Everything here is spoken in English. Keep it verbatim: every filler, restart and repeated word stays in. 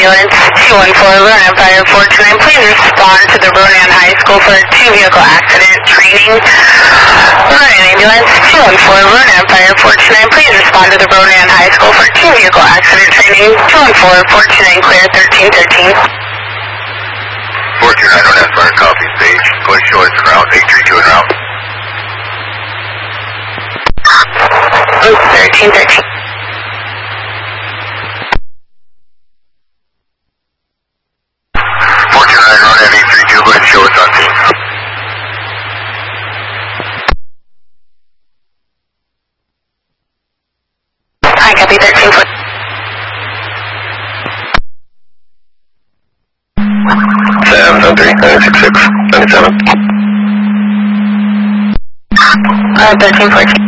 ambulance two one four, Ronan Fire four two nine. Please respond to the Ronan High School for a two-vehicle accident training. Ronan ambulance two one four, Ronan Fire four two nine. Please respond to the Ronan High School for two-vehicle accident training. two one four, four two nine, clear thirteen thirteen. four two nine, Ronan Fire, copy, stage. Push shorts en route, eight three two en route. thirteen thirteen. four two nine, Ronan eight three two, go ahead and show us on scene. Hi, copy thirteen foot. seven seven three, nine six six, ninety-seven. Uh, thirteen fourteen.